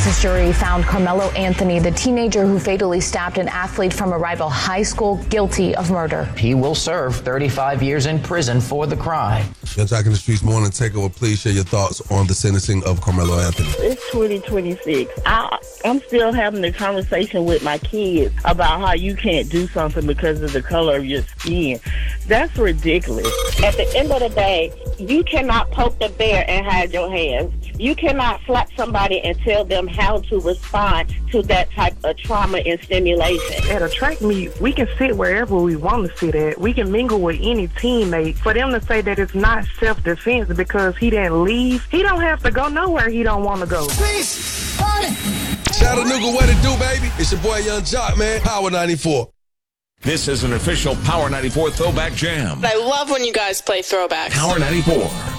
Texas jury found Carmelo Anthony, the teenager who fatally stabbed an athlete from a rival high school, guilty of murder. He will serve 35 years in prison for the crime. You're Talking the Streets Morning Takeover. Please share your thoughts on the sentencing of Carmelo Anthony. It's 2026. I'm still having the conversation with my kids about how you can't do something because of the color of your skin. That's ridiculous. At the end of the day, you cannot poke the bear and hide your hands. You cannot slap somebody and tell them how to respond to that type of trauma and stimulation. At a track meet, we can sit wherever we want to sit at. We can mingle with any teammate. For them to say that it's not self-defense because he didn't leave, he don't have to go nowhere he don't want to go. Chattanooga, what it do, baby? It's your boy Young Jock, man. Power 94. This is an official Power 94 Throwback Jam. I love when you guys play Throwback. Power 94.